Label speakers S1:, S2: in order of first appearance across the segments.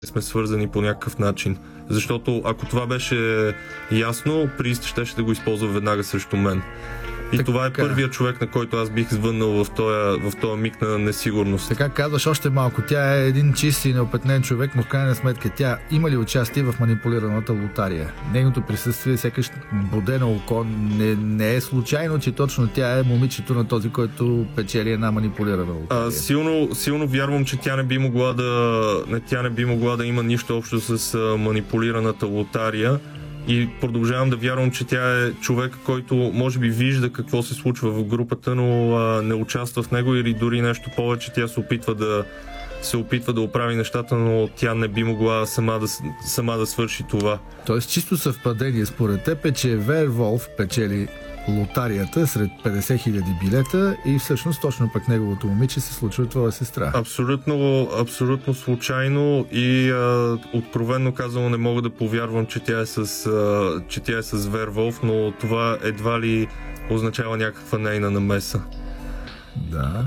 S1: сме свързани по някакъв начин. Защото ако това беше ясно, Прист щеше да го използва веднага срещу мен. И така, това е първият човек, на който аз бих звъннал в този миг на несигурност.
S2: Така казваш още малко. Тя е един чист и неопетнен човек, но в крайна сметка тя има ли участие в манипулираната лотария? Нейното присъствие сякаш боде на око. Не е случайно, че точно тя е момичето на този, който печели една манипулирана лотария.
S1: Силно вярвам, че тя не би могла да има нищо общо с манипулираната лотария. И продължавам да вярвам, че тя е човек, който може би вижда какво се случва в групата, но не участва в него, или дори нещо повече. Тя се опитва да оправи нещата, но тя не би могла сама да свърши това.
S2: Тоест чисто съвпадение според теб е, че Верволф печели лотарията сред 50 000 билета и всъщност точно пък неговото момиче се случва твоя сестра.
S1: Абсолютно случайно и откровенно казано не мога да повярвам, че тя е с Верволф, но това едва ли означава някаква нейна намеса.
S2: Да.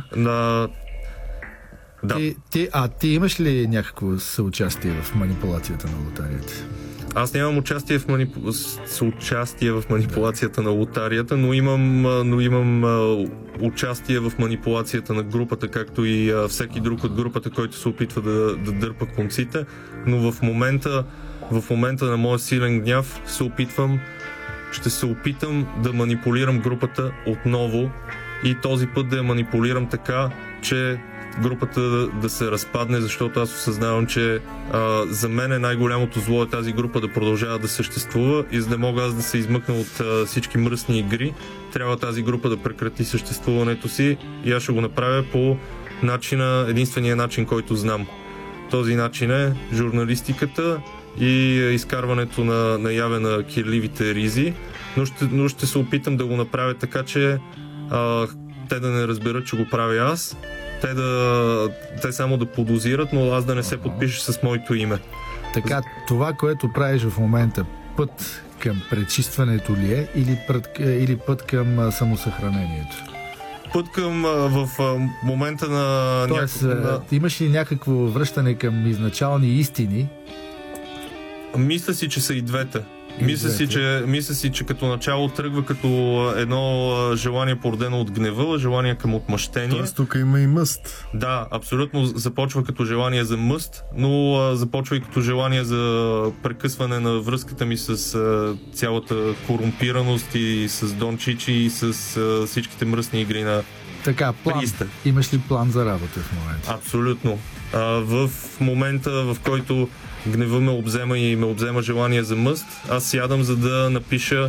S1: Да.
S2: Ти имаш ли някакво съучастие в манипулацията на лотарията?
S1: Аз нямам участие в манипулацията на лотарията, но имам участие в манипулацията на групата, както и всеки друг от групата, който се опитва да дърпа конците. Но в момента на моя силен гняв ще се опитам да манипулирам групата отново и този път да я манипулирам така, че групата да се разпадне, защото аз осъзнавам, че за мен най-голямото зло е тази група да продължава да съществува и за да мога аз да се измъкна от всички мръсни игри, трябва тази група да прекрати съществуването си и аз ще го направя по единствения начин, който знам. Този начин е журналистиката и изкарването наяве на кирливите ризи, но ще се опитам да го направя така, че те да не разберат, че го правя аз, те само да подозират, но аз да не се подпиша с моето име.
S2: Така, това, което правиш в момента, път към пречистването ли е или път към самосъхранението?
S1: Път към в момента на...
S2: Тоест, имаш ли някакво връщане към изначални истини?
S1: Мисля си, че са и двете. Мисля си, че като начало тръгва като едно желание породено от гнева, желание към отмъщение.
S3: Тоест тук има и мъст.
S1: Да, абсолютно започва като желание за мъст, но започва и като желание за прекъсване на връзката ми с цялата корумпираност и с Дон Чичи и с всичките мръсни игри на Приста.
S2: Имаш ли план за работа в момента?
S1: Абсолютно. В момента, в който гнева ме обзема и ме обзема желание за мъст, аз сядам за да напиша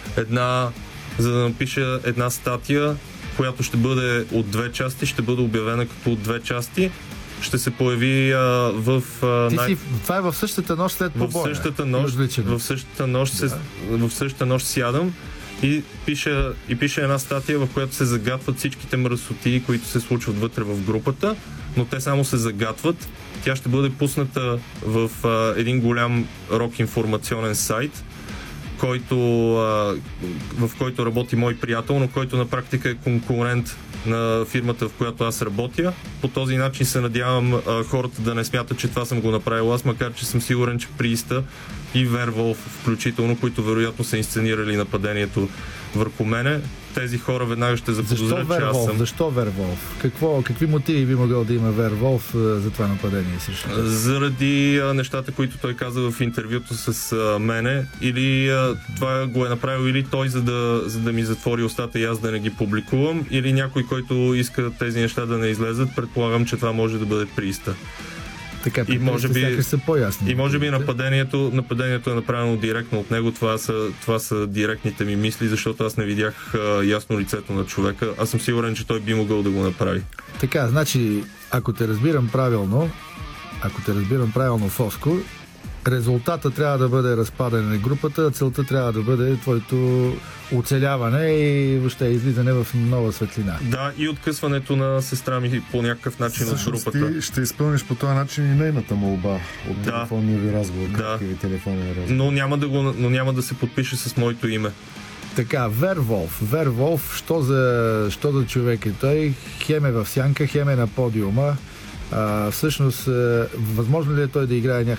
S1: една статия, която ще бъде от 2 части, ще бъде обявена като от 2 части. Ще се появи
S2: това е в същата нощ след побоя.
S1: В същата нощ сядам и пиша една статия, в която се загатват всичките мръсоти, които се случват вътре в групата, но те само се загатват. Тя ще бъде пусната в един голям рок информационен сайт, в който работи мой приятел, но който на практика е конкурент на фирмата, в която аз работя. По този начин се надявам хората да не смятат, че това съм го направил аз, макар че съм сигурен, че Приста и Верволф включително, които вероятно са инсценирали нападението върху мене, тези хора веднага ще заподозрят, че аз съм.
S2: Защо Верволф? Какви мотиви би могъл да има Верволф за това нападение срещу?
S1: Заради нещата, които той каза в интервюто с мене, или това го е направил или той, за да ми затвори устата и аз да не ги публикувам, или някой, който иска тези неща да не излезат. Предполагам, че това може да бъде Приста.
S2: Така, и
S1: може би нападението е направено директно от него. Това са директните ми мисли, защото аз не видях ясно лицето на човека. Аз съм сигурен, че той би могъл да го направи.
S2: Така, значи, ако те разбирам правилно, Фоско, резултата трябва да бъде разпадане на групата, целта трябва да бъде твоето оцеляване и въобще излизане в нова светлина.
S1: Да, и откъсването на сестра ми по някакъв начин от групата.
S3: Ти ще изпълниш по този начин и нейната молба от телефонния ви разговор.
S1: Но няма да се подпише с моето име.
S2: Така, Верволф, що за човек е той? Хем е в сянка, хем е на подиума. Всъщност, възможно ли е той да играе